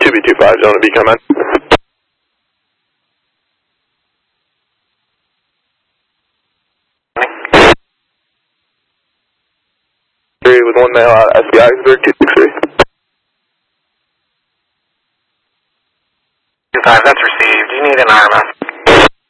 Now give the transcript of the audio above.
2B25, zone to be coming. With one male out, SBI, 263. 25, that's received. Do you need an RMS?